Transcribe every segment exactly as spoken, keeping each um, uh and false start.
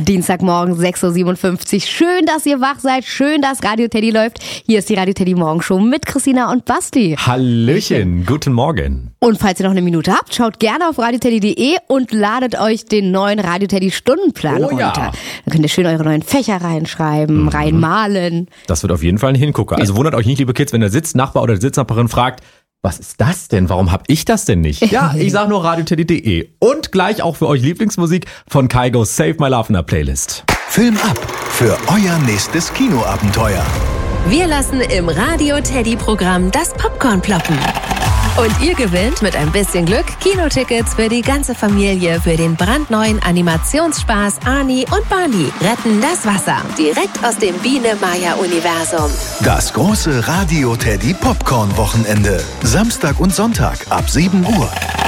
Dienstagmorgen sechs Uhr siebenundfünfzig. Schön, dass ihr wach seid. Schön, dass Radio Teddy läuft. Hier ist die Radio Teddy Morgenshow mit Christina und Basti. Hallöchen, guten Morgen. Und falls ihr noch eine Minute habt, schaut gerne auf radio teddy punkt de und ladet euch den neuen Radio Teddy Stundenplan Oh ja. runter. Da könnt ihr schön eure neuen Fächer reinschreiben, Mhm. reinmalen. Das wird auf jeden Fall ein Hingucker. Also wundert euch nicht, liebe Kids, wenn der Sitznachbar oder die Sitznachbarin fragt, was ist das denn? Warum hab ich das denn nicht? Ja, ich sag nur radio teddy punkt de. Und gleich auch für euch Lieblingsmusik von Kaigo's Save My Love in der Playlist. Film ab für euer nächstes Kinoabenteuer. Wir lassen im Radio Teddy Programm das Popcorn ploppen. Und ihr gewinnt mit ein bisschen Glück Kinotickets für die ganze Familie für den brandneuen Animationsspaß Ani und Barney retten das Wasser. Direkt aus dem Biene-Maya-Universum. Das große Radio Teddy Popcorn Wochenende. Samstag und Sonntag ab sieben Uhr.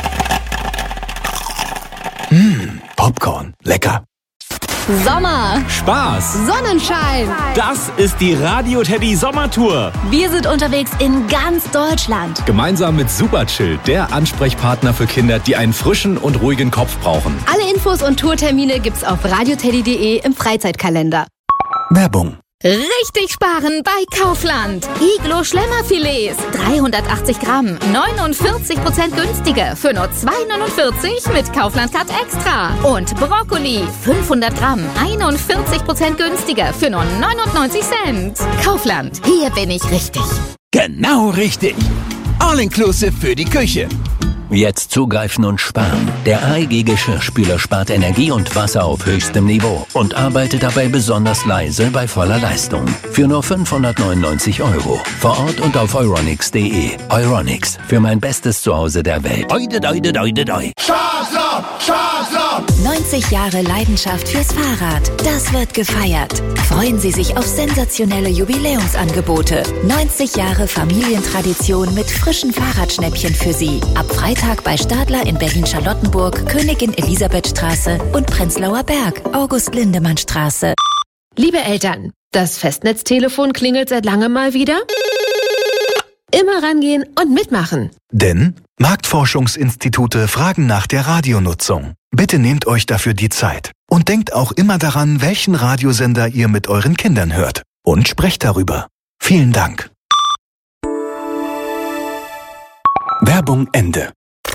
Mmh, Popcorn. Lecker. Sommer, Spaß! Sonnenschein. Das ist die Radio Teddy Sommertour. Wir sind unterwegs in ganz Deutschland. Gemeinsam mit Superchill, der Ansprechpartner für Kinder, die einen frischen und ruhigen Kopf brauchen. Alle Infos und Tourtermine gibt's auf radio teddy punkt de im Freizeitkalender. Werbung. Richtig sparen bei Kaufland. Iglo Schlemmerfilets. dreihundertachtzig Gramm. neunundvierzig Prozent günstiger. Für nur zwei neunundvierzig mit Kaufland Card Extra. Und Brokkoli. fünfhundert Gramm. einundvierzig Prozent günstiger. Für nur neunundneunzig Cent. Kaufland. Hier bin ich richtig. Genau richtig. All-inclusive für die Küche. Jetzt zugreifen und sparen. Der A E G Geschirrspüler spart Energie und Wasser auf höchstem Niveau und arbeitet dabei besonders leise bei voller Leistung. Für nur fünfhundertneunundneunzig Euro. Vor Ort und auf euronics punkt de. Euronics. Für mein bestes Zuhause der Welt. Oide, oide, oide, oide. neunzig Jahre Leidenschaft fürs Fahrrad. Das wird gefeiert. Freuen Sie sich auf sensationelle Jubiläumsangebote. neunzig Jahre Familientradition mit frischen Fahrradschnäppchen für Sie. Ab Freitag bei Stadler in Berlin-Charlottenburg, Königin-Elisabeth-Straße und Prenzlauer Berg, August-Lindemann-Straße. Liebe Eltern, das Festnetztelefon klingelt seit langem mal wieder. Immer rangehen und mitmachen. Denn Marktforschungsinstitute fragen nach der Radionutzung. Bitte nehmt euch dafür die Zeit. Und denkt auch immer daran, welchen Radiosender ihr mit euren Kindern hört. Und sprecht darüber. Vielen Dank. Werbung Ende.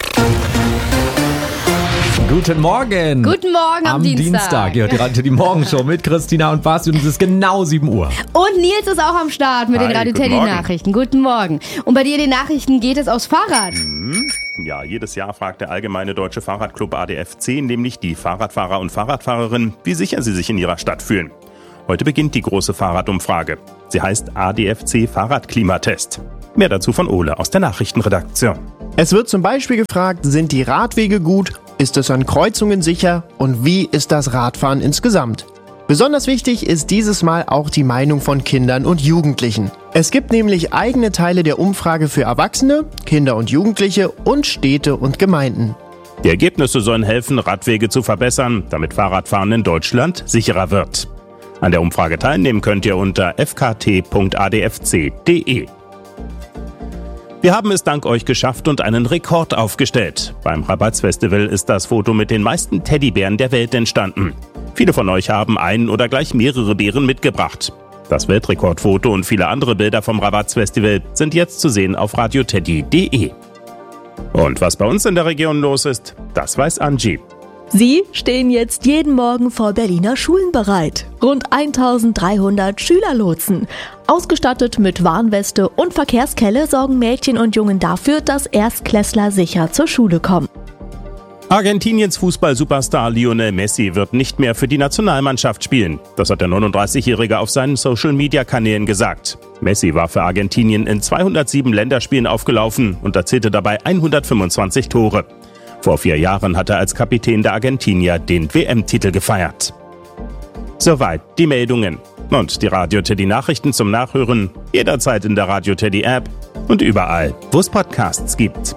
Guten Morgen! Guten Morgen am, am Dienstag. Dienstag. Ihr hört die Radio Teddy Morgenshow mit Christina und Basti und es ist genau sieben Uhr. Und Nils ist auch am Start mit Hi, den Radio guten Teddy Morgen. Nachrichten. Guten Morgen. Und bei dir in den Nachrichten geht es aufs Fahrrad. Ja, jedes Jahr fragt der Allgemeine Deutsche Fahrradclub A D F C nämlich die Fahrradfahrer und Fahrradfahrerinnen, wie sicher sie sich in ihrer Stadt fühlen. Heute beginnt die große Fahrradumfrage. Sie heißt A D F C Fahrradklimatest. Mehr dazu von Ole aus der Nachrichtenredaktion. Es wird zum Beispiel gefragt, sind die Radwege gut, ist es an Kreuzungen sicher und wie ist das Radfahren insgesamt? Besonders wichtig ist dieses Mal auch die Meinung von Kindern und Jugendlichen. Es gibt nämlich eigene Teile der Umfrage für Erwachsene, Kinder und Jugendliche und Städte und Gemeinden. Die Ergebnisse sollen helfen, Radwege zu verbessern, damit Fahrradfahren in Deutschland sicherer wird. An der Umfrage teilnehmen könnt ihr unter f k t punkt a d f c punkt de. Wir haben es dank euch geschafft und einen Rekord aufgestellt. Beim Rabatz-Festival ist das Foto mit den meisten Teddybären der Welt entstanden. Viele von euch haben einen oder gleich mehrere Bären mitgebracht. Das Weltrekordfoto und viele andere Bilder vom Rabatz-Festival sind jetzt zu sehen auf radio teddy punkt de. Und was bei uns in der Region los ist, das weiß Angie. Sie stehen jetzt jeden Morgen vor Berliner Schulen bereit. Rund eintausenddreihundert Schülerlotsen. Ausgestattet mit Warnweste und Verkehrskelle sorgen Mädchen und Jungen dafür, dass Erstklässler sicher zur Schule kommen. Argentiniens Fußball-Superstar Lionel Messi wird nicht mehr für die Nationalmannschaft spielen. Das hat der neununddreißigjährige auf seinen Social-Media-Kanälen gesagt. Messi war für Argentinien in zweihundertsieben Länderspielen aufgelaufen und erzielte dabei hundertfünfundzwanzig Tore. Vor vier Jahren hat er als Kapitän der Argentinier den W M-Titel gefeiert. Soweit die Meldungen. Und die Radio Teddy Nachrichten zum Nachhören jederzeit in der Radio Teddy App und überall, wo es Podcasts gibt.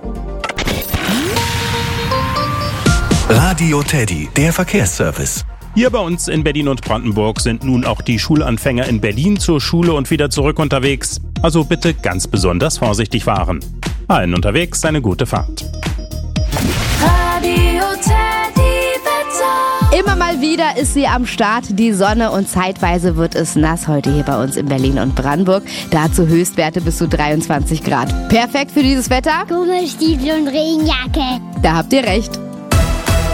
Radio Teddy, der Verkehrsservice. Hier bei uns in Berlin und Brandenburg sind nun auch die Schulanfänger in Berlin zur Schule und wieder zurück unterwegs. Also bitte ganz besonders vorsichtig fahren. Allen unterwegs eine gute Fahrt. Radio Teddy Wetter. Immer mal wieder ist sie am Start, die Sonne, und zeitweise wird es nass heute hier bei uns in Berlin und Brandenburg. Dazu Höchstwerte bis zu dreiundzwanzig Grad. Perfekt für dieses Wetter? Gummistiefel und Regenjacke. Da habt ihr recht.